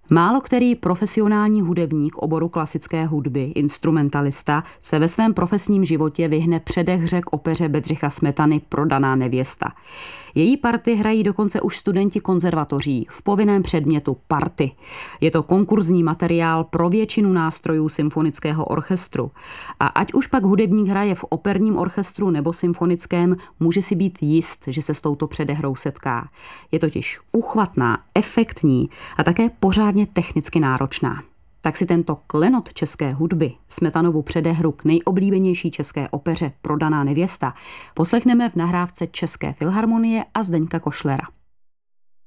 Málo který profesionální hudebník oboru klasické hudby, instrumentalista, se ve svém profesním životě vyhne předehře k opeře Bedřicha Smetany Prodaná nevěsta. Její party hrají dokonce už studenti konzervatoří v povinném předmětu party. Je to konkurzní materiál pro většinu nástrojů symfonického orchestru. A ať už pak hudebník hraje v operním orchestru nebo symfonickém, může si být jist, že se s touto předehrou setká. Je totiž uchvatná, efektní a také pořádně technicky náročná. Tak si tento klenot české hudby, Smetanovu předehru k nejoblíbenější české opeře Prodaná nevěsta, poslechneme v nahrávce České filharmonie a Zdeňka Košlera.